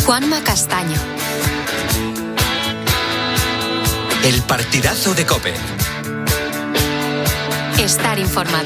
Juanma Castaño. El partidazo de COPE. Estar informado.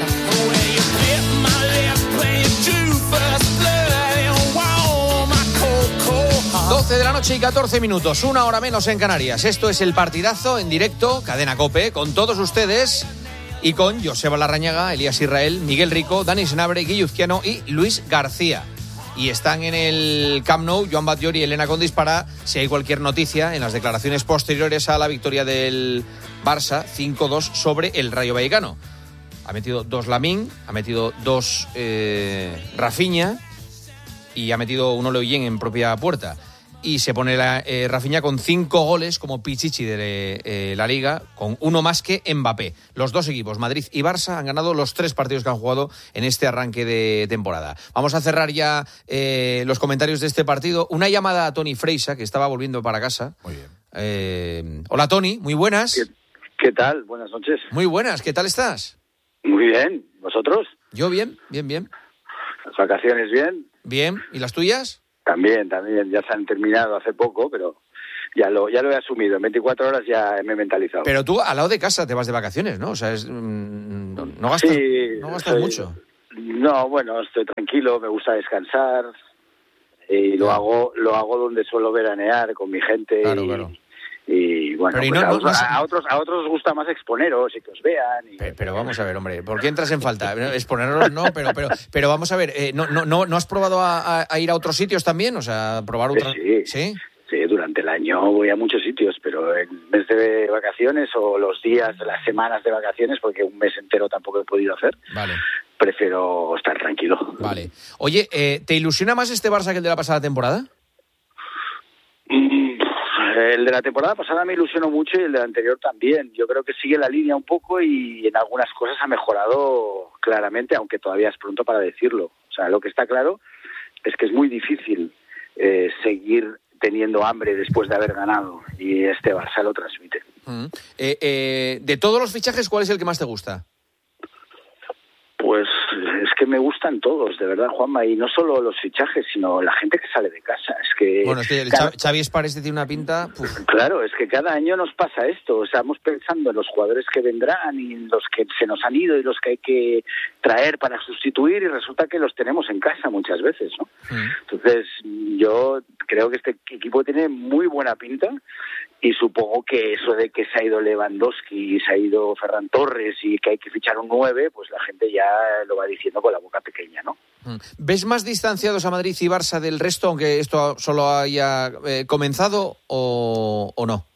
12 de la noche y 14 minutos, una hora menos en Canarias. Esto es el partidazo en directo, Cadena COPE, con todos ustedes y con Joseba Larrañaga, Elías Israel, Miguel Rico, Dani Senabre, Guilluzquiano y Luis García. Y están en el Camp Nou Joan Batllori y Elena Condis para, si hay cualquier noticia, en las declaraciones posteriores a la victoria del Barça 5-2 sobre el Rayo Vallecano. Ha metido 2 Lamine, ha metido 2 Rafinha y ha metido 1 Leuyén en propia puerta. Y se pone Rafinha con 5 goles como pichichi de la Liga, con 1 más que Mbappé. Los 2 equipos, Madrid y Barça, han ganado los 3 partidos que han jugado en este arranque de temporada. Vamos a cerrar ya los comentarios de este partido. Una llamada a Toni Freixa, que estaba volviendo para casa. Muy bien. Hola, Toni, muy buenas. ¿Qué tal? Buenas noches. Muy buenas, ¿qué tal estás? Muy bien. ¿Vosotros? Yo bien. ¿Las vacaciones bien? Bien, ¿y las tuyas? También, ya se han terminado hace poco, pero ya lo he asumido. En 24 horas ya me he mentalizado. Pero tú al lado de casa te vas de vacaciones, ¿no? O sea, no gastas mucho. No, bueno, estoy tranquilo, me gusta descansar y lo hago donde suelo veranear con mi gente. Claro. Y bueno, pues a otros os gusta más exponeros y que os vean. Pero vamos a ver, hombre, ¿por qué entras en falta? Exponeros no, pero vamos a ver, ¿no has probado a ir a otros sitios también? O sea, probar otros... Sí, durante el año voy a muchos sitios, pero en vez de vacaciones o los días, las semanas de vacaciones, porque un mes entero tampoco he podido hacer, vale, prefiero estar tranquilo. Vale. Oye, ¿te ilusiona más este Barça que el de la pasada temporada? El de la temporada pasada me ilusionó mucho y el de la anterior también. Yo creo que sigue la línea un poco y en algunas cosas ha mejorado claramente, aunque todavía es pronto para decirlo. O sea, lo que está claro es que es muy difícil seguir teniendo hambre después de haber ganado, y este Barça lo transmite. De todos los fichajes, ¿cuál es el que más te gusta? Pues es que me gustan todos, de verdad, Juanma, y no solo los fichajes, sino la gente que sale de casa. Es que Xavi Esparés tiene una pinta... Claro, es que cada año nos pasa esto. O sea, estamos pensando en los jugadores que vendrán y en los que se nos han ido y los que hay que traer para sustituir, y resulta que los tenemos en casa muchas veces, ¿no? Entonces, yo creo que este equipo tiene muy buena pinta, y supongo que eso de que se ha ido Lewandowski y se ha ido Ferran Torres y que hay que fichar un 9, pues la gente ya lo va diciendo con la boca pequeña, ¿no? ¿Ves más distanciados a Madrid y Barça del resto, aunque esto solo haya comenzado, o no?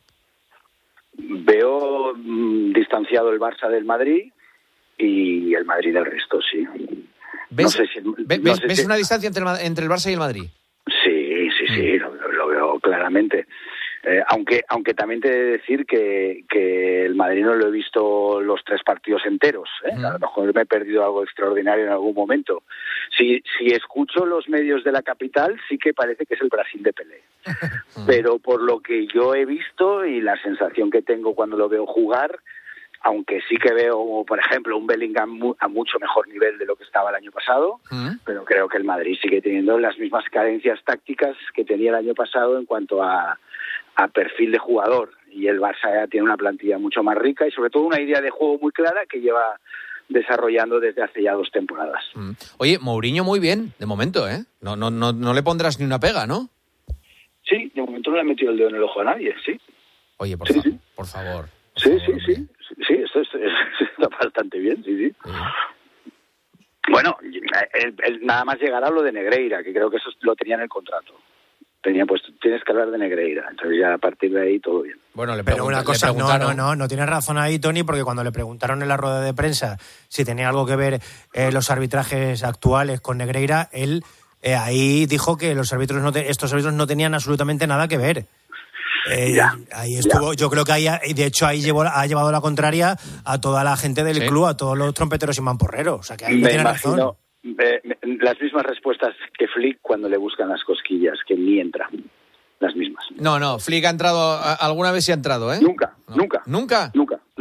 Veo distanciado el Barça del Madrid y el Madrid del resto, sí. ¿Ves una distancia entre el Barça y el Madrid? Sí, lo veo claramente. Aunque también te he de decir que el Madrid no lo he visto los 3 partidos enteros, ¿eh? A lo mejor me he perdido algo extraordinario en algún momento. Si escucho los medios de la capital, sí que parece que es el Brasil de Pelé. Pero por lo que yo he visto y la sensación que tengo cuando lo veo jugar, aunque sí que veo, por ejemplo, un Bellingham a mucho mejor nivel de lo que estaba el año pasado, pero creo que el Madrid sigue teniendo las mismas carencias tácticas que tenía el año pasado en cuanto a perfil de jugador, y el Barça ya tiene una plantilla mucho más rica y sobre todo una idea de juego muy clara que lleva desarrollando desde hace ya 2 temporadas. Oye, Mourinho muy bien, de momento, ¿eh? No le pondrás ni una pega, ¿no? Sí, de momento no le ha metido el dedo en el ojo a nadie, sí. Oye, por favor. Sí, esto está bastante bien, sí. Bueno, nada más llegará a lo de Negreira, que creo que eso lo tenía en el contrato. Tienes que hablar de Negreira, entonces ya a partir de ahí todo bien. Bueno, pero una cosa, no tienes razón ahí, Toni, porque cuando le preguntaron en la rueda de prensa si tenía algo que ver los arbitrajes actuales con Negreira, él ahí dijo que estos árbitros no tenían absolutamente nada que ver. Ahí estuvo, yo creo que ahí, de hecho ahí ha llevado la contraria a toda la gente del club, a todos los trompeteros y mamporreros, o sea que ahí tiene razón. Las mismas respuestas que Flick cuando le buscan las cosquillas, que ni entra. Las mismas. No, Flick ha entrado, alguna vez sí ha entrado, ¿eh? Nunca.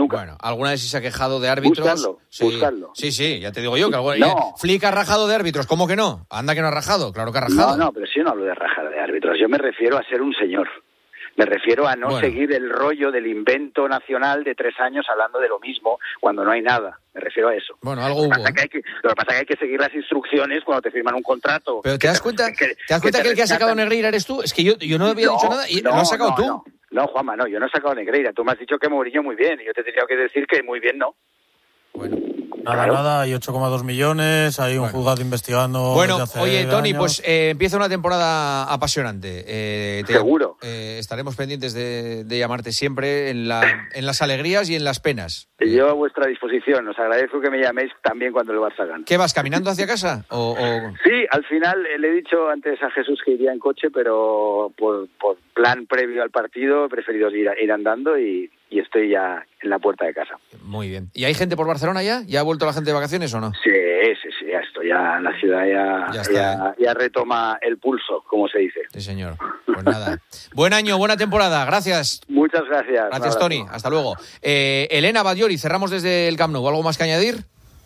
Nunca. Bueno, alguna vez sí se ha quejado de árbitros. Buscarlo. Sí, ya te digo yo que Flick ha rajado de árbitros. ¿Cómo que no? Anda que no ha rajado, claro que ha rajado. No, pero si yo no hablo de rajar de árbitros, yo me refiero a ser un señor. Me refiero a no seguir el rollo del invento nacional de 3 años hablando de lo mismo cuando no hay nada. Me refiero a eso. Bueno, algo hubo. Lo que pasa es que hay que seguir las instrucciones cuando te firman un contrato. Pero ¿te das cuenta que el que ha sacado Negreira eres tú? Es que yo no había dicho nada y lo has sacado tú. No, Juanma, no, yo no he sacado Negreira. Tú me has dicho que Mourinho muy bien y yo te tendría que decir que muy bien no. Bueno. Nada, hay 8,2 millones, hay un juzgado investigando. Bueno, oye, Tony, pues empieza una temporada apasionante. Seguro. Estaremos pendientes de llamarte siempre en las alegrías y en las penas. Yo a vuestra disposición. Os agradezco que me llaméis también cuando el Barça gane. ¿Qué vas, caminando hacia casa? Sí, al final le he dicho antes a Jesús que iría en coche, pero por plan previo al partido he preferido ir andando y estoy ya en la puerta de casa. Muy bien. ¿Y hay gente por Barcelona ya? ¿Ya ha vuelto la gente de vacaciones o no? Sí, ya estoy ya, la ciudad ya retoma el pulso, como se dice. Sí, señor. Pues nada. Buen año, buena temporada. Gracias. Muchas gracias. Gracias, Tony. Hasta luego. Elena Badiori, cerramos desde el Camp Nou. ¿Algo más que añadir?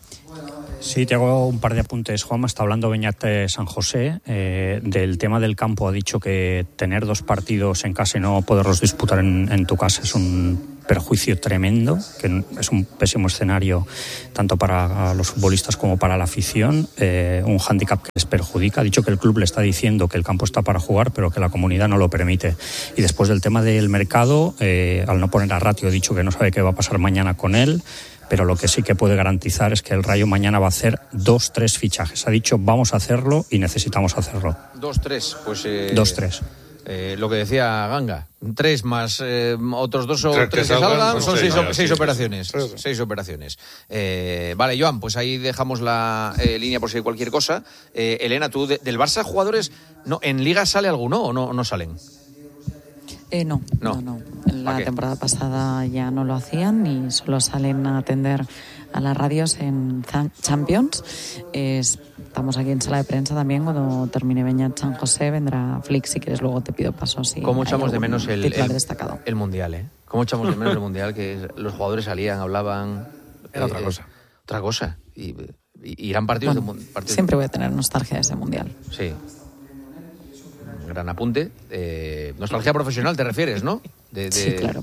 Sí, te hago un par de apuntes. Juanma, está hablando Beñat San José del tema del campo. Ha dicho que tener 2 partidos en casa y no poderlos disputar en tu casa es un perjuicio tremendo, que es un pésimo escenario tanto para los futbolistas como para la afición, un hándicap que les perjudica. Ha dicho que el club le está diciendo que el campo está para jugar, pero que la comunidad no lo permite. Y después del tema del mercado, al no poner a Ratio, ha dicho que no sabe qué va a pasar mañana con él, pero lo que sí que puede garantizar es que el Rayo mañana va a hacer 2-3 fichajes. Ha dicho, vamos a hacerlo y necesitamos hacerlo. 2-3, pues... 2-3. Lo que decía Ganga, 3 más otros 2 o 3 que salgan, son 6 operaciones. 6 operaciones. Vale, Joan, pues ahí dejamos la línea por si hay cualquier cosa. Elena, tú del Barça jugadores, no, ¿en Liga sale alguno o no salen? No. En la temporada pasada ya no lo hacían y solo salen a atender a las radios en Champions. Estamos aquí en sala de prensa también. Cuando termine Beñat San José vendrá Flick, si quieres luego te pido paso. Si ¿cómo echamos de menos el Mundial? ¿Cómo echamos de menos el Mundial? Que los jugadores salían, hablaban... Era otra cosa. Otra cosa. Y irán partidos siempre voy a tener nostalgia de ese Mundial. Sí. Gran apunte. Nostalgia profesional te refieres, ¿no? Sí, claro.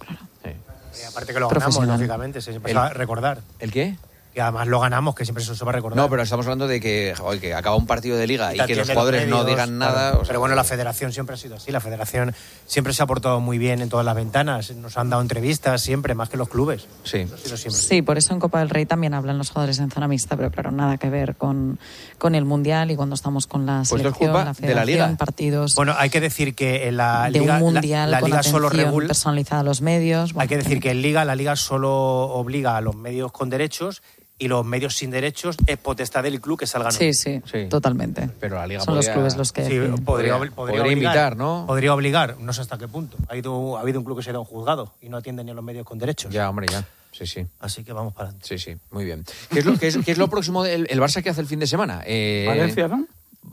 Y aparte que lo ganamos, lógicamente, se siempre se va a recordar. ¿El qué? Que además lo ganamos, que siempre se va a recordar. No, pero estamos hablando de que acaba un partido de Liga y que los jugadores no digan nada. Claro. Pero bueno, la federación siempre ha sido así. La federación siempre se ha portado muy bien en todas las ventanas. Nos han dado entrevistas siempre, más que los clubes. Sí. Sí, por eso en Copa del Rey también hablan los jugadores en zona mixta, pero claro, nada que ver con el Mundial y cuando estamos con la selección, la federación, de la Liga. Partidos. Bueno, hay que decir que en la de Liga, un Mundial la Liga solo regula personalizada a los medios. Hay que decir que en la Liga solo obliga a los medios con derechos y los medios sin derechos es potestad del club que salgan. Sí, totalmente. Pero la Liga son los clubes los que... Sí, podría invitar, ¿no? Podría obligar, no sé hasta qué punto. Ha habido un club que se ha ido a un juzgado y no atiende ni a los medios con derechos. Ya, hombre, ya. Sí. Así que vamos para adelante. Sí, muy bien. ¿Qué es lo próximo del Barça que hace el fin de semana? Valencia, ¿no?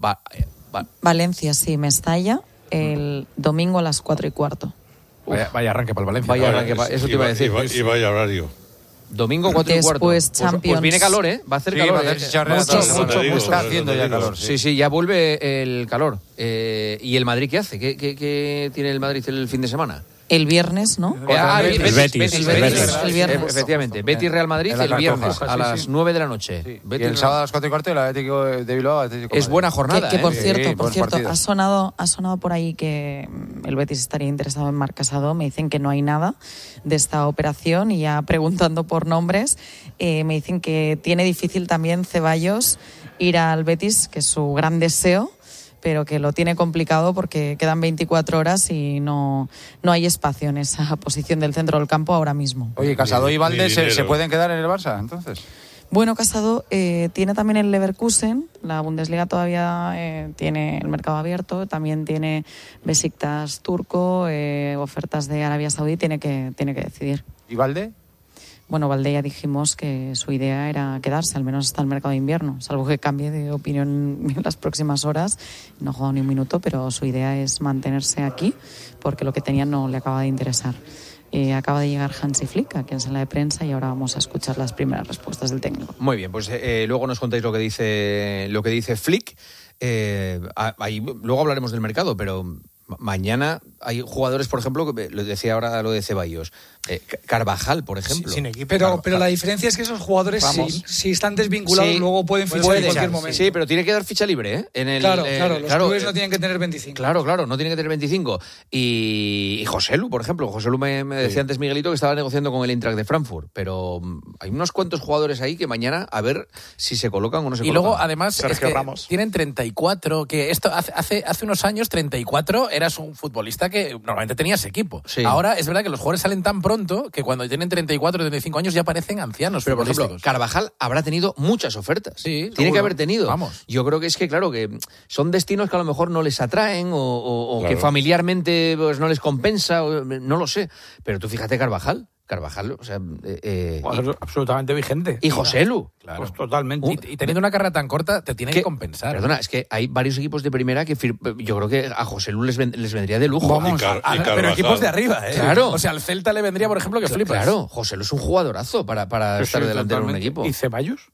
Valencia, sí, Mestalla, el domingo a las 4:15. Vaya arranque para el Valencia. Eso te iba a decir. Y vaya horario. Domingo 4:15. Después Champions. Pues viene calor, ¿eh? Va a hacer calor. Mucho. Está haciendo ya calor. Sí, ya vuelve el calor. ¿Y el Madrid qué hace? ¿Qué tiene el Madrid el fin de semana? El viernes, ¿no? El Betis. El viernes. Efectivamente. Betis Real Madrid el viernes a las 9 de la noche. Sí. Y el sábado a las 4:15 el Atlético de Bilbao. Es buena jornada. Que por cierto, ha sonado por ahí que el Betis estaría interesado en Marc Casado. Me dicen que no hay nada de esta operación y ya preguntando por nombres, me dicen que tiene difícil también Ceballos ir al Betis, que es su gran deseo, pero que lo tiene complicado porque quedan 24 horas y no hay espacio en esa posición del centro del campo ahora mismo. Oye, Casado y Valdés ¿se pueden quedar en el Barça, entonces? Bueno, Casado tiene también el Leverkusen, la Bundesliga todavía tiene el mercado abierto, también tiene Besiktas turco, ofertas de Arabia Saudí, tiene que decidir. ¿Y Valdés? Bueno, Valdés ya dijimos que su idea era quedarse, al menos hasta el mercado de invierno, salvo que cambie de opinión en las próximas horas. No ha jugado ni un minuto, pero su idea es mantenerse aquí porque lo que tenía no le acaba de interesar. acaba de llegar Hansi Flick aquí en sala de prensa y ahora vamos a escuchar las primeras respuestas del técnico. Muy bien, pues luego nos contáis lo que dice Flick. Luego hablaremos del mercado, pero mañana hay jugadores, por ejemplo, que lo decía ahora lo de Ceballos, Carvajal, por ejemplo. Sin equipo. Pero la diferencia es que esos jugadores, si están desvinculados, luego pueden fichar en cualquier momento. Sí, pero tiene que dar ficha libre, ¿eh? Claro, los clubes no tienen que tener 25. Claro, no tienen que tener 25. Y Joselu, por ejemplo. Joselu me decía antes Miguelito que estaba negociando con el Eintracht de Frankfurt, pero hay unos cuantos jugadores ahí que mañana a ver si se colocan o no se colocan. Y luego, además, es que tienen 34, que esto hace unos años, 34, eras un futbolista que normalmente tenías equipo. Sí. Ahora es verdad que los jugadores salen tan pronto que cuando tienen 34 o 35 años ya parecen ancianos. Pero, por ejemplo, Carvajal habrá tenido muchas ofertas. Sí, tiene que haber tenido. Vamos. Yo creo que que son destinos que a lo mejor no les atraen o que familiarmente pues, no les compensa, no lo sé. Pero tú fíjate Carvajal, o sea... absolutamente vigente. Y Joselu. Claro. Pues totalmente. Y teniendo una carrera tan corta, te tiene que compensar. Perdona, es que hay varios equipos de primera que yo creo que a Joselu les vendría de lujo. Vamos, pero equipos de arriba, ¿eh? Claro. O sea, al Celta le vendría, por ejemplo, que flipas. Claro, Joselu es un jugadorazo para estar delante de un equipo. ¿Y Ceballos?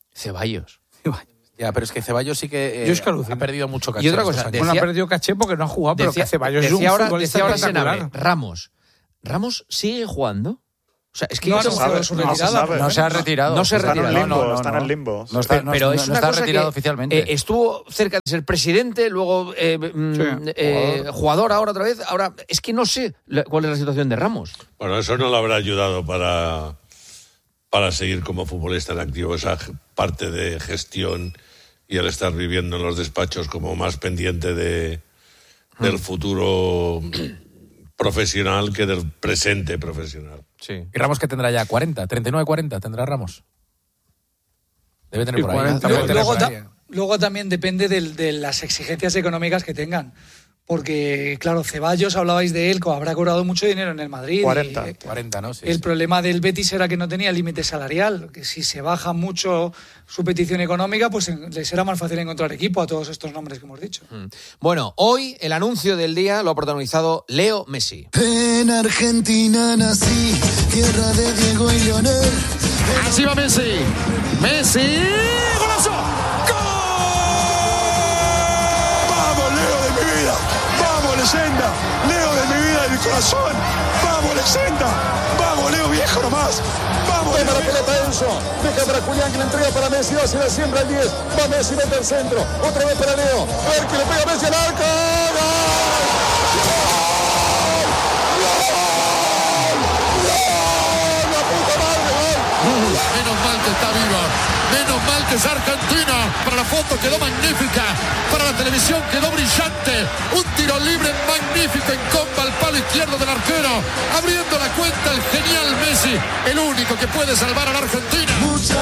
Ya, pero es que Ceballos sí que ha perdido mucho caché. Y otra cosa, ha perdido caché porque no ha jugado, pero que Ceballos es un futbolista espectacular. Ramos sigue jugando. O sea, es que no se ha retirado. Está en el limbo. Pero es una está cosa retirado que, oficialmente. Estuvo cerca de ser presidente, luego jugador ahora otra vez. Ahora, es que no sé cuál es la situación de Ramos. Bueno, eso no le habrá ayudado para seguir como futbolista en activo, esa parte de gestión y el estar viviendo en los despachos como más pendiente del futuro profesional que del presente profesional. Sí. Y Ramos que tendrá ya 40, 39, 40 tendrá Ramos. Debe tener por ahí. Luego también depende de las exigencias económicas que tengan. Porque, claro, Ceballos, hablabais de él, habrá cobrado mucho dinero en el Madrid. 40, ¿no? Sí, el problema del Betis era que no tenía límite salarial, que si se baja mucho su petición económica, pues les será más fácil encontrar equipo a todos estos nombres que hemos dicho. Bueno, hoy el anuncio del día lo ha protagonizado Leo Messi. En Argentina nací, tierra de Diego y Lionel. Así va Messi. Messi, ¡golazo! Leyenda, Leo de mi vida y mi corazón, vamos leyenda, vamos Leo viejo nomás, vamos Leo. La pelota Enzo, deja para Julián que la entrega para Messi, se la siembra al 10, va Messi, mete al centro, otra vez para Leo, a ver que le pega Messi al arco, Menos mal que está viva, menos mal que es Argentina. Para la foto quedó magnífica, para la televisión quedó brillante. Un tiro libre magnífico en comba al palo izquierdo del arquero, abriendo la cuenta el genial Messi, el único que puede salvar a la Argentina.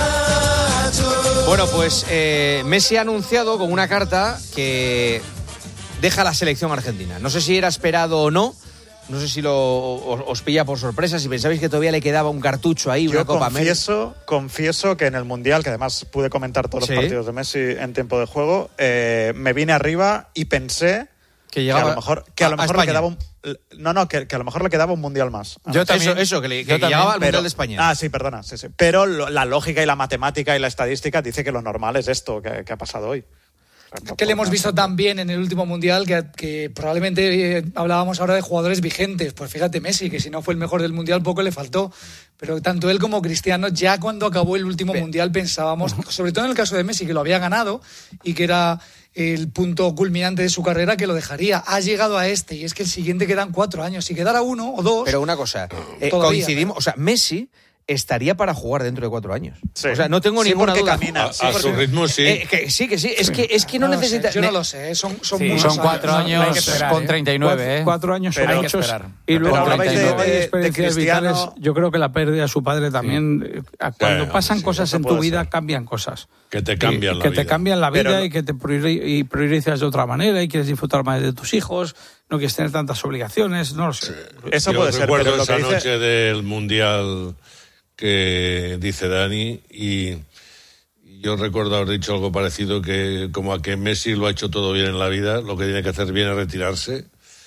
Bueno, pues Messi ha anunciado con una carta que deja la selección argentina. No sé si era esperado o no. No sé si os pilla por sorpresa, si pensabais que todavía le quedaba un cartucho ahí, una Copa América. Confieso que en el Mundial, que además pude comentar todos los partidos de Messi en tiempo de juego, me vine arriba y pensé que a lo mejor le quedaba que a lo mejor le quedaba un Mundial más. Yo también. Eso, que llegaba al Mundial de España. Sí, perdona. Sí. Pero la lógica y la matemática y la estadística dice que lo normal es esto que ha pasado hoy. Que le hemos visto tan bien en el último Mundial que probablemente hablábamos ahora de jugadores vigentes. Pues fíjate Messi, que si no fue el mejor del Mundial poco le faltó. Pero tanto él como Cristiano, ya cuando acabó el último Mundial pensábamos, sobre todo en el caso de Messi, que lo había ganado y que era el punto culminante de su carrera, que lo dejaría. Ha llegado a este y es que el siguiente quedan 4 años. Si quedara 1 o 2... Pero una cosa, coincidimos, o sea, Messi estaría para jugar dentro de 4 años. Sí. O sea, no tengo ninguna duda. Camina. A su ritmo, sí. Sí. Es que no necesita... Yo no lo sé. Son 4 años con 39, 4 años son 8. Y luego hablabais de experiencias vitales. Yo creo que la pérdida de su padre también... Cuando pasan cosas en tu vida, cambian cosas. Que te cambian la vida. Que te cambian la vida y que te priorizas de otra manera y quieres disfrutar más de tus hijos, no quieres tener tantas obligaciones, no lo sé. Eso puede ser. Recuerdo esa noche del Mundial que dice Dani, y yo recuerdo haber dicho algo parecido, que como a que Messi lo ha hecho todo bien en la vida, lo que tiene que hacer bien es retirarse,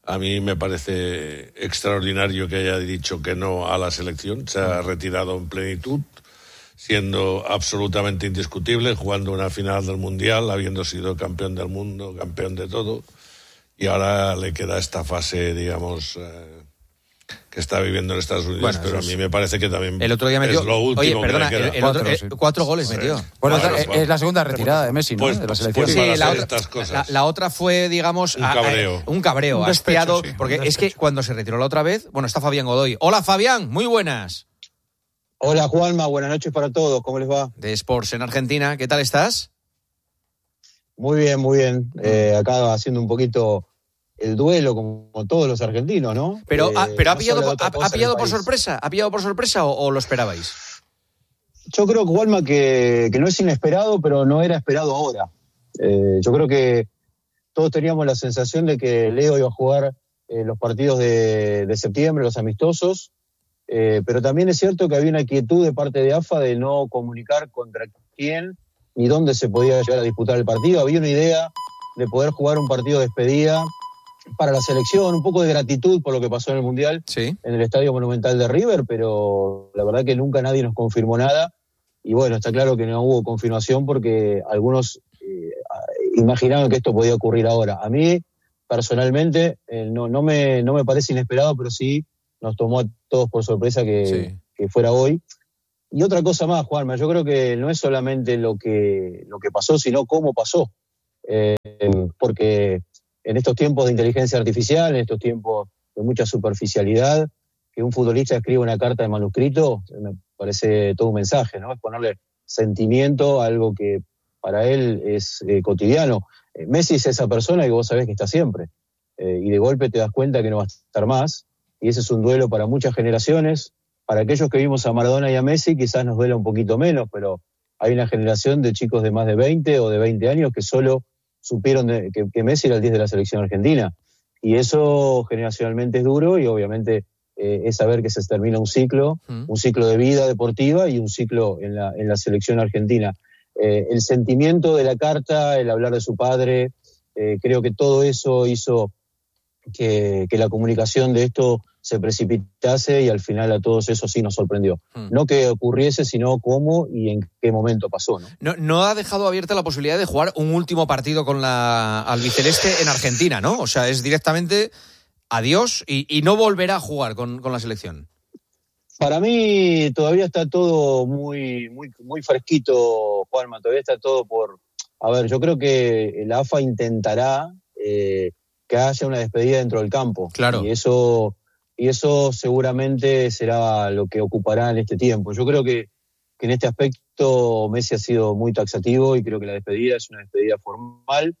A mí me parece extraordinario que haya dicho que no a la selección. Se ha retirado en plenitud, siendo absolutamente indiscutible, jugando una final del Mundial, habiendo sido campeón del mundo, campeón de todo. Y ahora le queda esta fase, digamos, que está viviendo en Estados Unidos, bueno, pero a mí me parece que también el otro día metió, es lo último. Oye, perdona, que el otro, 4 goles metió. Bueno, es la segunda retirada de Messi, ¿no? Pues, de la selección. Sí, la otra fue, digamos, un cabreo. hastiado, sí, porque es que cuando se retiró la otra vez, bueno, está Fabián Godoy. Hola, Fabián, muy buenas. Hola, Juanma, buenas noches para todos, ¿cómo les va? De Sports en Argentina, ¿qué tal estás? Muy bien, muy bien. Acá haciendo un poquito el duelo como todos los argentinos, ¿no? Pero ha pillado por sorpresa, ¿ha pillado por sorpresa o lo esperabais? Yo creo, Juanma, que no es inesperado, pero no era esperado ahora. Yo creo que todos teníamos la sensación de que Leo iba a jugar los partidos de septiembre, los amistosos, pero también es cierto que había una quietud de parte de AFA de no comunicar contra quién ni dónde se podía llegar a disputar el partido. Había una idea de poder jugar un partido de despedida para la selección, un poco de gratitud por lo que pasó en el Mundial, sí, en el Estadio Monumental de River, pero la verdad que nunca nadie nos confirmó nada. Y bueno, está claro que no hubo confirmación porque algunos imaginaban que esto podía ocurrir ahora. A mí, personalmente, no me parece inesperado, pero sí nos tomó a todos por sorpresa que fuera hoy. Y otra cosa más, Juanma, yo creo que no es solamente lo que pasó, sino cómo pasó. Porque en estos tiempos de inteligencia artificial, en estos tiempos de mucha superficialidad, que un futbolista escriba una carta de manuscrito, me parece todo un mensaje, ¿no? Es ponerle sentimiento a algo que para él es cotidiano. Messi es esa persona que vos sabés que está siempre. Y de golpe te das cuenta que no va a estar más. Y ese es un duelo para muchas generaciones. Para aquellos que vimos a Maradona y a Messi quizás nos duela un poquito menos, pero hay una generación de chicos de más de 20 o de 20 años que solo supieron que Messi era el 10 de la selección argentina. Y eso generacionalmente es duro y obviamente es saber que se termina un ciclo de vida deportiva y un ciclo en la selección argentina. El sentimiento de la carta, el hablar de su padre, creo que todo eso hizo que la comunicación de esto se precipitase y al final a todos eso sí nos sorprendió. No que ocurriese, sino cómo y en qué momento pasó, ¿no? No ha dejado abierta la posibilidad de jugar un último partido con la albiceleste en Argentina, ¿no? O sea, es directamente adiós y no volverá a jugar con la selección. Para mí todavía está todo muy fresquito, Juanma, todavía está todo por... A ver, yo creo que la AFA intentará que haya una despedida dentro del campo. Claro. Y eso seguramente será lo que ocupará en este tiempo. Yo creo que en este aspecto Messi ha sido muy taxativo y creo que la despedida es una despedida formal.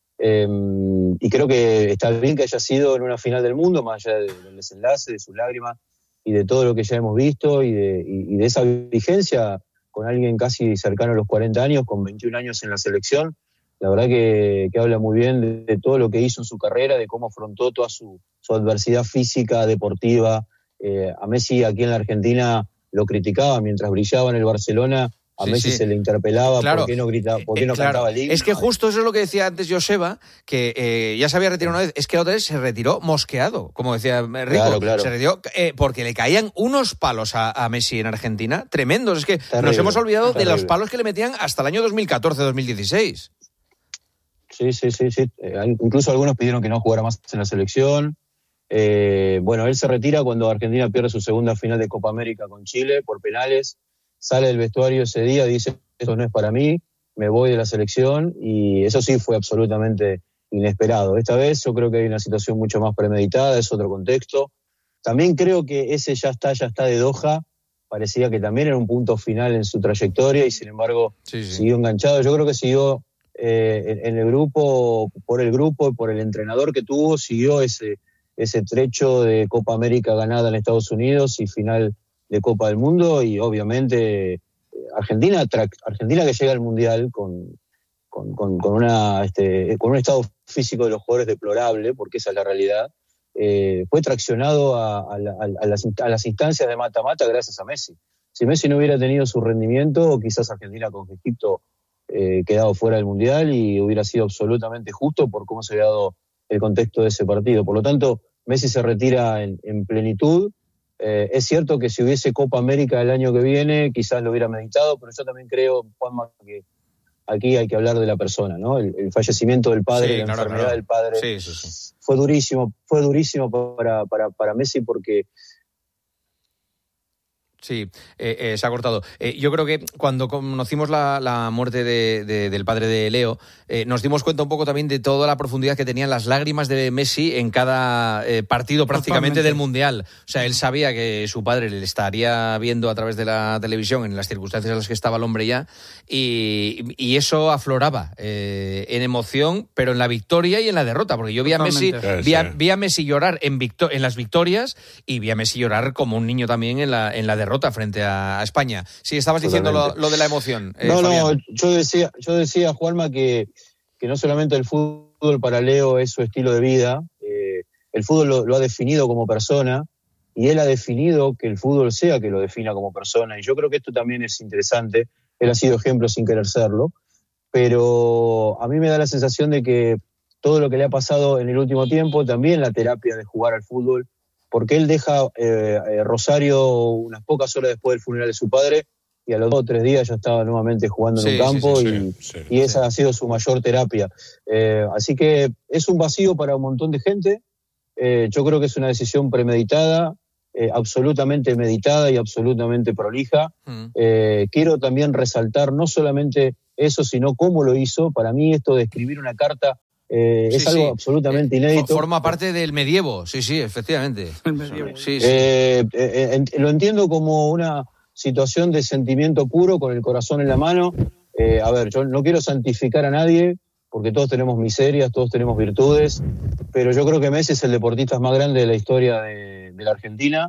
Y creo que está bien que haya sido en una final del mundo, más allá del desenlace, de sus lágrimas y de todo lo que ya hemos visto y de esa vigencia con alguien casi cercano a los 40 años, con 21 años en la selección. La verdad que habla muy bien de todo lo que hizo en su carrera, de cómo afrontó toda su adversidad física, deportiva. A Messi aquí en la Argentina lo criticaba mientras brillaba en el Barcelona. A Messi se le interpelaba, claro, por qué no gritaba, por qué no cantaba el himno. Es que justo eso es lo que decía antes Joseba, que ya se había retirado una vez. Es que la otra vez se retiró mosqueado, como decía Rico. Claro. Se retiró porque le caían unos palos a Messi en Argentina tremendos. Es que nos hemos olvidado de los palos que le metían hasta el año 2014-2016. Sí. Incluso algunos pidieron que no jugara más en la selección. Bueno, él se retira cuando Argentina pierde su segunda final de Copa América con Chile por penales. Sale del vestuario ese día, dice, esto no es para mí, me voy de la selección, y eso sí fue absolutamente inesperado. Esta vez yo creo que hay una situación mucho más premeditada, es otro contexto. También creo que ese ya está de Doha, parecía que también era un punto final en su trayectoria y sin embargo siguió enganchado. Yo creo que siguió en el grupo, por el grupo y por el entrenador que tuvo, siguió ese trecho de Copa América ganada en Estados Unidos y final de Copa del Mundo, y obviamente Argentina que llega al Mundial con un estado físico de los jugadores deplorable, porque esa es la realidad, fue traccionado a las instancias de mata-mata gracias a Messi. Si Messi no hubiera tenido su rendimiento, quizás Argentina con Egipto quedado fuera del Mundial y hubiera sido absolutamente justo por cómo se había dado el contexto de ese partido. Por lo tanto, Messi se retira en plenitud. Es cierto que si hubiese Copa América el año que viene, quizás lo hubiera meditado, pero yo también creo, Juanma, que aquí hay que hablar de la persona, ¿no? El fallecimiento del padre, la enfermedad del padre, fue durísimo para Messi porque... Sí, se ha cortado. Yo creo que cuando conocimos la muerte del padre de Leo, nos dimos cuenta un poco también de toda la profundidad que tenían las lágrimas de Messi en cada partido prácticamente del Mundial. O sea, él sabía que su padre le estaría viendo a través de la televisión en las circunstancias en las que estaba el hombre ya, y eso afloraba en emoción, pero en la victoria y en la derrota, porque yo vi a Messi, vi a Messi llorar en las victorias y vi a Messi llorar como un niño también en la derrota frente a España. Sí, estabas diciendo lo de la emoción. No, yo decía, Juanma, que no solamente el fútbol para Leo es su estilo de vida, el fútbol lo ha definido como persona, y él ha definido que el fútbol sea que lo defina como persona, y yo creo que esto también es interesante. Él ha sido ejemplo sin querer serlo, pero a mí me da la sensación de que todo lo que le ha pasado en el último tiempo, también la terapia de jugar al fútbol, porque él deja Rosario unas pocas horas después del funeral de su padre, y a los 2 o 3 días ya estaba nuevamente jugando en un campo, y esa ha sido su mayor terapia. Así que es un vacío para un montón de gente. Yo creo que es una decisión premeditada, absolutamente meditada y absolutamente prolija. Quiero también resaltar no solamente eso, sino cómo lo hizo. Para mí esto de escribir una carta es algo absolutamente inédito. Forma parte del medievo, sí, efectivamente. El medievo. Lo entiendo como una situación de sentimiento puro, con el corazón en la mano. A ver, yo no quiero santificar a nadie, porque todos tenemos miserias, todos tenemos virtudes, pero yo creo que Messi es el deportista más grande de la historia de la Argentina,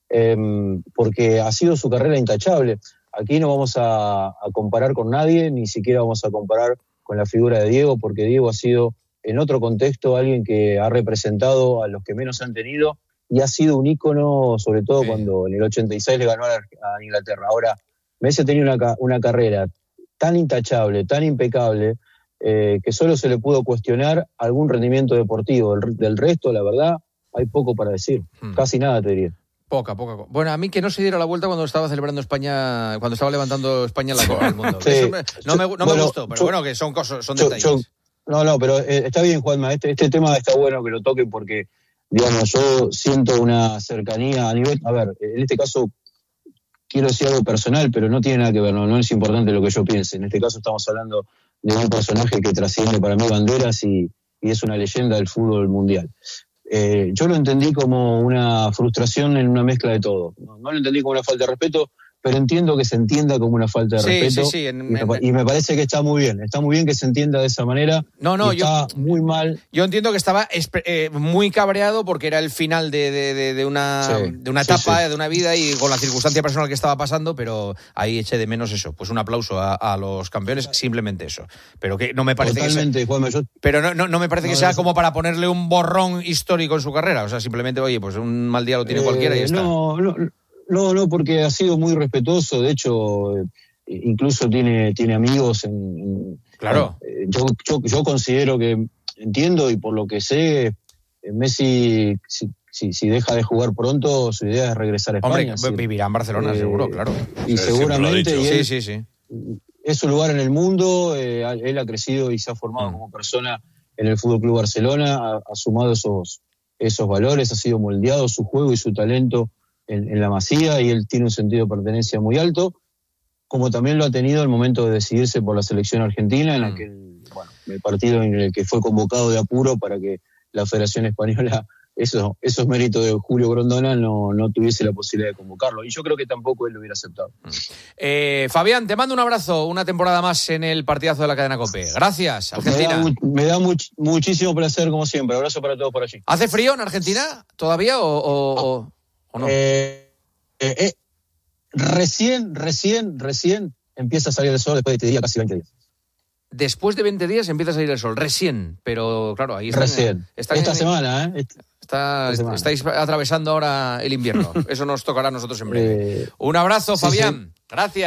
porque ha sido su carrera intachable. Aquí no vamos a comparar con nadie, ni siquiera vamos a comparar con la figura de Diego, porque Diego ha sido en otro contexto alguien que ha representado a los que menos han tenido, y ha sido un ícono, sobre todo cuando en el 86 le ganó a Inglaterra. Ahora, Messi ha tenido una carrera tan intachable, tan impecable, que solo se le pudo cuestionar algún rendimiento deportivo. Del resto, la verdad, hay poco para decir. Casi nada, te diría. Poca. Bueno, a mí que no se diera la vuelta cuando estaba celebrando España, cuando estaba levantando España la Copa del Mundo. Eso no me gustó, pero bueno, que son cosas, son detalles. No, pero está bien, Juanma, este tema está bueno que lo toquen, porque, digamos, yo siento una cercanía a nivel, a ver, en este caso quiero decir algo personal, pero no tiene nada que ver, no es importante lo que yo piense. En este caso estamos hablando de un personaje que trasciende para mí banderas y es una leyenda del fútbol mundial. Yo lo entendí como una frustración en una mezcla de todo. No lo entendí como una falta de respeto, pero entiendo que se entienda como una falta de respeto. Y me parece que está muy bien que se entienda de esa manera. Está muy mal. Yo entiendo que estaba muy cabreado porque era el final de una etapa, de una vida, y con la circunstancia personal que estaba pasando, pero ahí eché de menos eso. Pues un aplauso a los campeones, simplemente eso. Pero que no me parece no me parece que sea como para ponerle un borrón histórico en su carrera. O sea, simplemente, oye, pues un mal día lo tiene cualquiera y ya está. No, porque ha sido muy respetuoso. De hecho, incluso tiene amigos Claro. Yo considero que, entiendo, y por lo que sé, Messi, si deja de jugar pronto, su idea es regresar a España. Hombre, vivirá en Barcelona, seguro, claro. Y seguramente... Sí. Es su lugar en el mundo. Él ha crecido y se ha formado como persona en el FC Barcelona, ha sumado esos valores, ha sido moldeado su juego y su talento en la Masía, y él tiene un sentido de pertenencia muy alto, como también lo ha tenido al momento de decidirse por la selección argentina, en la que el partido en el que fue convocado de apuro para que la Federación Española, esos méritos de Julio Grondona, no tuviese la posibilidad de convocarlo, y yo creo que tampoco él lo hubiera aceptado. Fabián, te mando un abrazo, una temporada más en el partidazo de la cadena COPE. Gracias, Argentina. Me da muchísimo placer, como siempre. Abrazo para todos por allí. ¿Hace frío en Argentina todavía o no? Recién empieza a salir el sol después de este día, casi 20 días. Después de 20 días empieza a salir el sol, recién, pero claro, ahí esta semana, estáis atravesando ahora el invierno. Eso nos tocará a nosotros en breve. Un abrazo, Fabián. Sí. Gracias.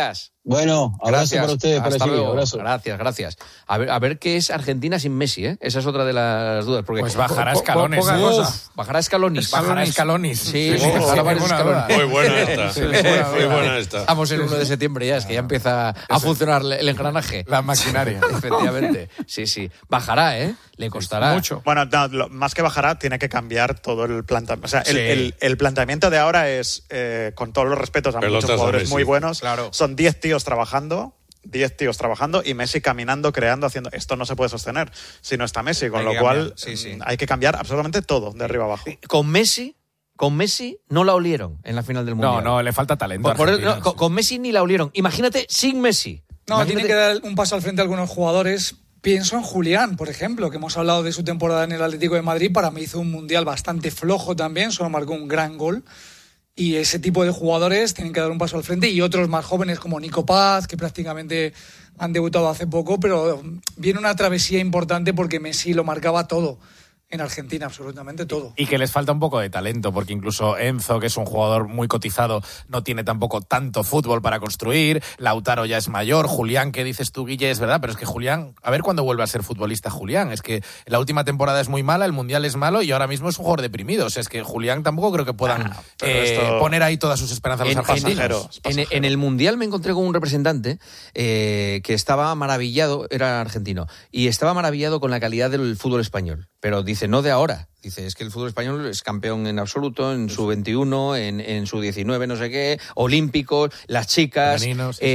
Bueno, abrazo para ustedes, Hasta para luego. Abrazo. Gracias. A ver qué es Argentina sin Messi, ¿eh? Esa es otra de las dudas. Porque pues bajará escalones. Bajará escalones. Bajará escalones. Sí, bajará varios escalones. Muy buena esta. Muy buena esta. Estamos el 1 de septiembre ya, es que ya empieza a funcionar el engranaje. La maquinaria. Efectivamente. Sí. Bajará, ¿eh? Le costará. Mucho. Bueno, no, más que bajará, tiene que cambiar todo el planteamiento. O sea, el planteamiento de ahora es, con todos los respetos a muchos jugadores muy buenos, son 10 tíos trabajando y Messi caminando, creando, haciendo. Esto no se puede sostener si no está Messi, con lo cual hay que cambiar absolutamente todo, de arriba abajo. Con Messi no la olieron en la final del Mundial. No, le falta talento. Con Messi ni la olieron. Imagínate sin Messi. Tiene que dar un paso al frente a algunos jugadores. Pienso en Julián, por ejemplo, que hemos hablado de su temporada en el Atlético de Madrid. Para mí hizo un Mundial bastante flojo también, solo marcó un gran gol. Y ese tipo de jugadores tienen que dar un paso al frente, y otros más jóvenes como Nico Paz, que prácticamente han debutado hace poco, pero viene una travesía importante porque Messi lo marcaba todo en Argentina, absolutamente todo. Y que les falta un poco de talento, porque incluso Enzo, que es un jugador muy cotizado, no tiene tampoco tanto fútbol para construir. Lautaro ya es mayor. Julián, que dices tú, Guille, es verdad, pero es que Julián, a ver cuándo vuelve a ser futbolista Julián. Es que la última temporada es muy mala, el Mundial es malo y ahora mismo es un jugador deprimido. O sea, es que Julián tampoco creo que puedan poner ahí todas sus esperanzas los argentinos. En el Mundial me encontré con un representante que estaba maravillado, era argentino, y estaba maravillado con la calidad del fútbol español. Pero dice, no de ahora. Dice, es que el fútbol español es campeón en absoluto, en su 21, en su 19, no sé qué, olímpicos, las chicas.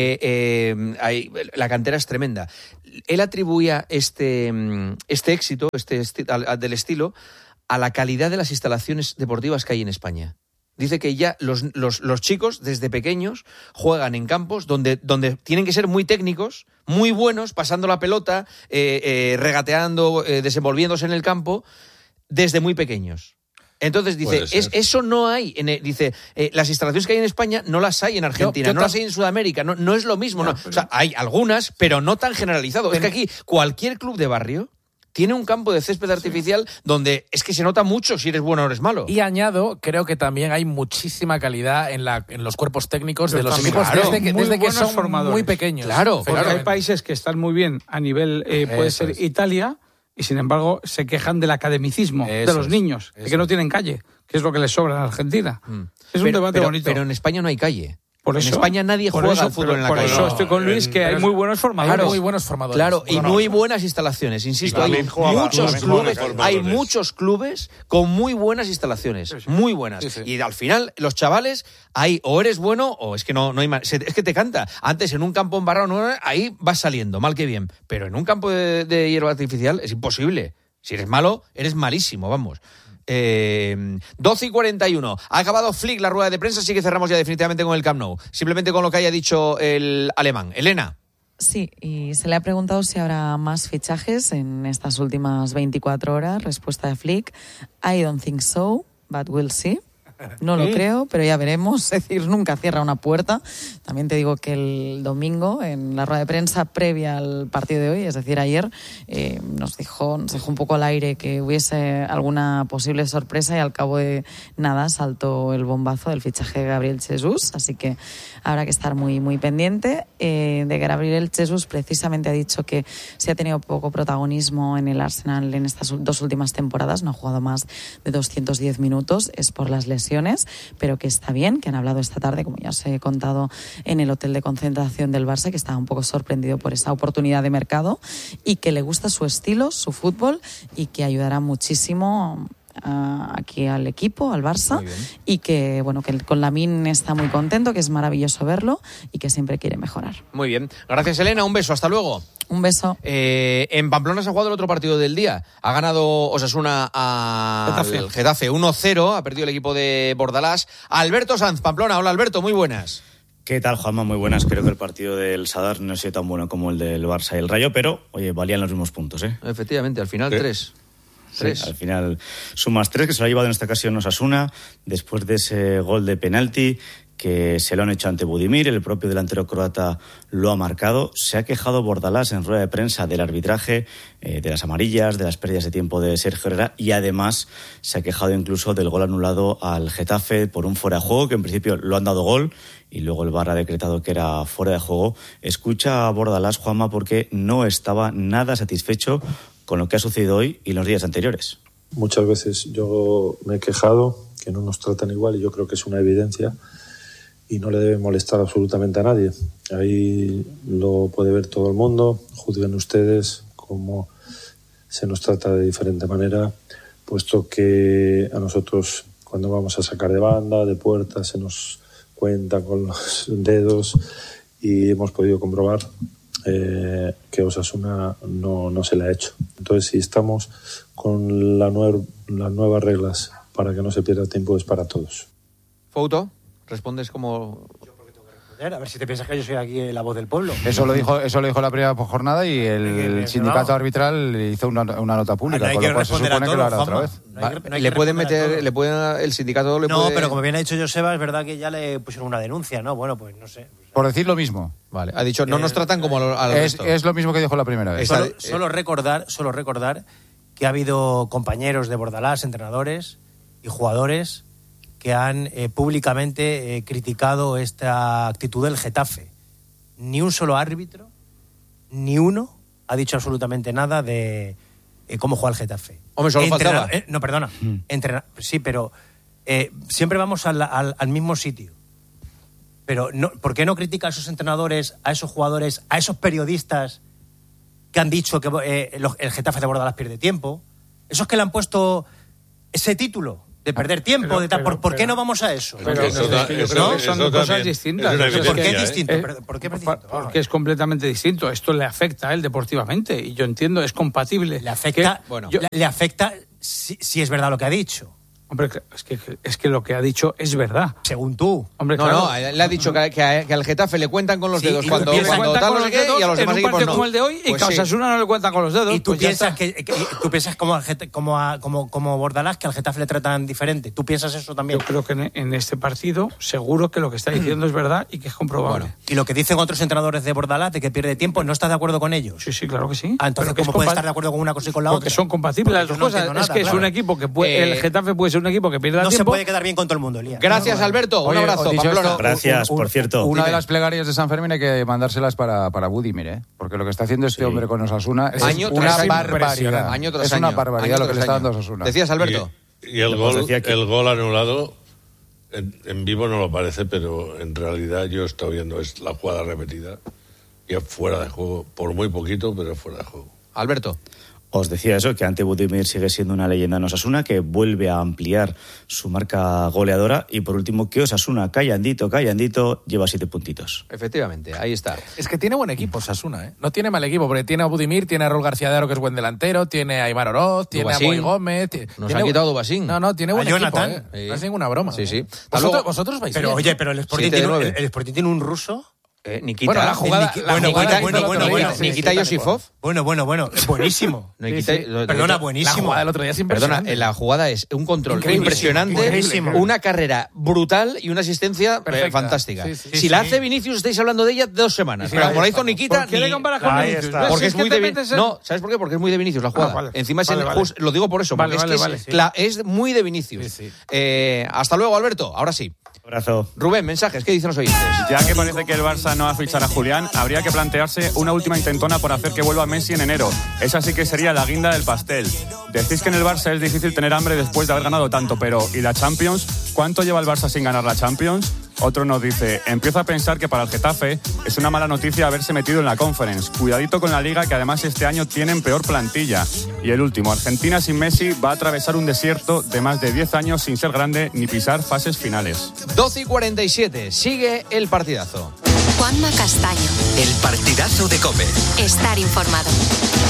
La cantera es tremenda. Él atribuía este éxito del estilo a la calidad de las instalaciones deportivas que hay en España. Dice que ya los chicos, desde pequeños, juegan en campos donde tienen que ser muy técnicos, muy buenos, pasando la pelota, regateando, desenvolviéndose en el campo, desde muy pequeños. Entonces dice, eso no hay. Dice, las instalaciones que hay en España no las hay en Argentina, no las hay en Sudamérica, no es lo mismo. O sea, hay algunas, pero no tan generalizado. Es que aquí cualquier club de barrio tiene un campo de césped artificial donde es que se nota mucho si eres bueno o eres malo. Y añado, creo que también hay muchísima calidad en los cuerpos técnicos de los equipos desde que son formadores. Muy pequeños. Claro, porque hay países que están muy bien a nivel, puede ser Italia, y sin embargo se quejan del academicismo de los niños, de que no tienen calle, que es lo que les sobra en Argentina. Es un debate bonito. Pero en España no hay calle. Por eso, en España nadie juega al fútbol en la calle. Por eso estoy con Luis, que hay muy buenos formadores. Claro, muy buenos formadores. Claro, y muy buenas instalaciones, insisto. Hay muchos clubes con muy buenas instalaciones, muy buenas. Y al final, los chavales, ahí o eres bueno o es que no hay más. Es que te canta. Antes, en un campo embarrado, ahí vas saliendo, mal que bien. Pero en un campo de hierba artificial es imposible. Si eres malo, eres malísimo, vamos. 12:41. Ha acabado Flick la rueda de prensa, así que cerramos ya definitivamente con el Camp Nou. Simplemente con lo que haya dicho el alemán. Elena. Sí, y se le ha preguntado si habrá más fichajes en estas últimas 24 horas. Respuesta de Flick: I don't think so, but we'll see. No lo creo, pero ya veremos. Es decir, nunca cierra una puerta. También te digo que el domingo, en la rueda de prensa previa al partido de hoy, es decir, ayer, nos dejó un poco al aire que hubiese alguna posible sorpresa, y al cabo de nada saltó el bombazo del fichaje de Gabriel Jesús. Así que habrá que estar muy, muy pendiente. De Gabriel Jesús precisamente ha dicho que se ha tenido poco protagonismo en el Arsenal en estas 2 últimas temporadas. No ha jugado más de 210 minutos. Es por las lesiones, pero que está bien, que han hablado esta tarde, como ya os he contado, en el hotel de concentración del Barça, que estaba un poco sorprendido por esa oportunidad de mercado y que le gusta su estilo, su fútbol, y que ayudará muchísimo aquí al equipo, al Barça, y que bueno, que con Lamine está muy contento, que es maravilloso verlo y que siempre quiere mejorar. Muy bien, gracias Elena, un beso, hasta luego. Un beso. En Pamplona se ha jugado el otro partido del día. Ha ganado Osasuna al Getafe 1-0, ha perdido el equipo de Bordalás. Alberto Sanz, Pamplona. Hola Alberto, muy buenas. ¿Qué tal, Juanma? Muy buenas. Creo que el partido del Sadar no ha sido tan bueno como el del Barça y el Rayo, pero oye, valían los mismos puntos, ¿eh? Efectivamente, al final 3. Sí, al final sumas 3, que se lo ha llevado en esta ocasión Osasuna, después de ese gol de penalti que se lo han hecho ante Budimir, el propio delantero croata lo ha marcado. Se ha quejado Bordalás en rueda de prensa del arbitraje, de las amarillas, de las pérdidas de tiempo de Sergio Herrera, y además se ha quejado incluso del gol anulado al Getafe por un fuera de juego, que en principio lo han dado gol y luego el VAR ha decretado que era fuera de juego. Escucha a Bordalás, Juanma, porque no estaba nada satisfecho con lo que ha sucedido hoy y los días anteriores. Muchas veces yo me he quejado que no nos tratan igual y yo creo que es una evidencia y no le debe molestar absolutamente a nadie. Ahí lo puede ver todo el mundo, juzguen ustedes cómo se nos trata de diferente manera, puesto que a nosotros cuando vamos a sacar de banda, de puerta, se nos cuenta con los dedos y hemos podido comprobar que Osasuna no se le ha hecho. Entonces, si estamos con las nuevas reglas para que no se pierda tiempo, es para todos. Fouto, respondes como... A ver si te piensas que yo soy aquí la voz del pueblo. Eso lo dijo la primera jornada y el sindicato arbitral hizo una nota pública, no hay con lo cual se supone que lo hará otra vez. El sindicato le puede... No, pero como bien ha dicho Joseba, es verdad que ya le pusieron una denuncia, ¿no? Bueno, pues no sé. Por decir lo mismo. Vale, ha dicho, no nos tratan como a los restos. Es lo mismo que dijo la primera vez. Solo recordar que ha habido compañeros de Bordalás, entrenadores y jugadores que han públicamente criticado esta actitud del Getafe. Ni un solo árbitro, ni uno, ha dicho absolutamente nada de cómo juega el Getafe. Hombre, solo faltaba. No, perdona. Sí, pero siempre vamos al mismo sitio. Pero ¿por qué no critica a esos entrenadores, a esos jugadores, a esos periodistas que han dicho que el Getafe de Bordalás pierde tiempo? Esos que le han puesto ese título de perder tiempo, ¿por qué no vamos a eso? Son cosas distintas. ¿Por qué es distinto? Porque es completamente distinto. Esto le afecta a él deportivamente y yo entiendo, es compatible. Le afecta, le afecta si es verdad lo que ha dicho. Hombre, es que lo que ha dicho es verdad. Según tú. Hombre, no, le ha dicho que al Getafe le cuentan con los dedos cuando tal, no sé qué, y a los demás equipos no. Como el de hoy, y a Osasuna no le cuentan con los dedos. Y tú piensas como Bordalás que al Getafe le tratan diferente. ¿Tú piensas eso también? Yo creo que en este partido seguro que lo que está diciendo es verdad y que es comprobable. Bueno, y lo que dicen otros entrenadores de Bordalás de que pierde tiempo, ¿no estás de acuerdo con ellos? Sí, claro que sí. Entonces, ¿cómo puedes estar de acuerdo con una cosa y con la otra? Porque son compatibles las dos cosas. Es que es un equipo que el Getafe puede ser un equipo que pierda tiempo. Se puede quedar bien con todo el mundo, Elías. Gracias, Alberto. Un abrazo, Pamplona. Gracias, por cierto. Una de las plegarias de San Fermín hay que mandárselas para Budimir, porque lo que está haciendo este hombre con Osasuna es una barbaridad. Es una barbaridad lo que le está dando a Osasuna. Decías, Alberto. Y el gol anulado, en vivo no lo parece, pero en realidad yo estoy viendo es la jugada repetida y es fuera de juego, por muy poquito, pero es fuera de juego. Alberto. Os decía eso, que Ante Budimir sigue siendo una leyenda en Osasuna, que vuelve a ampliar su marca goleadora. Y por último, que Osasuna, callandito, lleva 7 puntitos. Efectivamente, ahí está. Es que tiene buen equipo Osasuna, ¿eh? No tiene mal equipo, porque tiene a Budimir, tiene a Raúl García de Aro, que es buen delantero, tiene a Aimar Oroz, tiene a Moy Gómez. Nos han quitado Dubasín. No, tiene buen equipo, ¿eh? No es ninguna broma. Sí. ¿Vosotros vais bien? Pero oye, pero el Sporting tiene un ruso... Nikita. Bueno, la jugada... Nikita Yosifov. Bueno. Buenísimo. Perdona, buenísimo. La jugada del otro día es impresionante. Perdona, la jugada es un control impresionante, una carrera brutal y una asistencia fantástica. Si la hace Vinicius, estáis hablando de ella 2 semanas. Pero como la hizo Nikita... ¿Por qué le comparas con Vinicius? Porque es muy de Vinicius. No, ¿sabes por qué? Porque es muy de Vinicius la jugada. Encima lo digo por eso, porque es muy de Vinicius. Hasta luego, Alberto. Ahora sí. Abrazo. Rubén, mensajes, ¿qué dicen los oyentes? Ya que parece que el Barça no va a fichar a Julián, habría que plantearse una última intentona por hacer que vuelva Messi en enero. Esa sí que sería la guinda del pastel. Decís que en el Barça es difícil tener hambre después de haber ganado tanto, pero ¿y la Champions? ¿Cuánto lleva el Barça sin ganar la Champions? Otro nos dice, empiezo a pensar que para el Getafe es una mala noticia haberse metido en la Conference. Cuidadito con la Liga, que además este año tienen peor plantilla. Y el último, Argentina sin Messi va a atravesar un desierto de más de 10 años sin ser grande ni pisar fases finales. 12:47, sigue el partidazo. Juanma Castaño. El partidazo de COPE. Estar informado.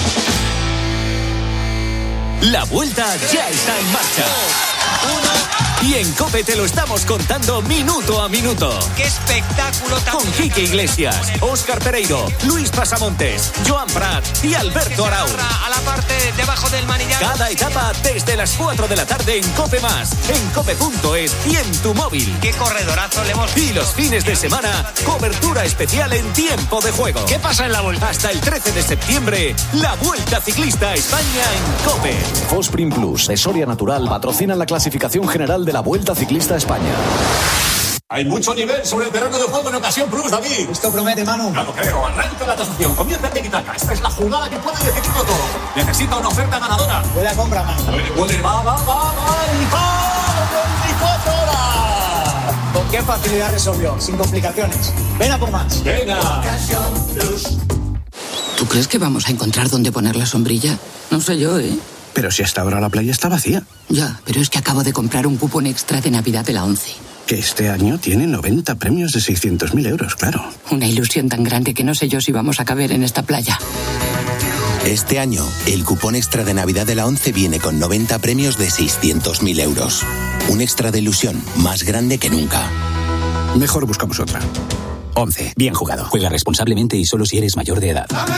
La vuelta ya está en marcha. Y en COPE te lo estamos contando minuto a minuto. ¡Qué espectáculo tan Con Quique Iglesias, Óscar Pereiro, Luis Pasamontes, Joan Prat y Alberto Arau. A la parte debajo del manillar. Cada etapa desde las 4 de la tarde en COPE+, en cope.es y en tu móvil. ¡Qué corredorazo le hemos... Y los fines de semana, cobertura especial en tiempo de juego. ¿Qué pasa en la Vuelta? Hasta el 13 de septiembre, la Vuelta Ciclista a España en COPE. Fosprin Plus de Soria Natural patrocinan la clasificación general de la Vuelta Ciclista a España. Hay mucho nivel sobre el terreno de juego en Ocasión Plus, David. Esto promete, Manu. No lo creo. Arranca la tasación. Comienza el tiki-taka. Esta es la jugada que puede decidirlo todo. Necesita una oferta ganadora. Buena compra, Manu. Puede. Va. ¡Y 24 horas! ¿Con qué facilidad resolvió? Sin complicaciones. Ven a por más. Venga. Ocasión Plus. ¿Tú crees que vamos a encontrar dónde poner la sombrilla? No sé yo, ¿eh? Pero si hasta ahora la playa está vacía. Ya, pero es que acabo de comprar un cupón extra de Navidad de la ONCE. Que este año tiene 90 premios de 600.000 euros, claro. Una ilusión tan grande que no sé yo si vamos a caber en esta playa. Este año, el cupón extra de Navidad de la ONCE viene con 90 premios de 600.000 euros. Un extra de ilusión más grande que nunca. Mejor buscamos otra. ONCE. Bien jugado. Juega responsablemente y solo si eres mayor de edad.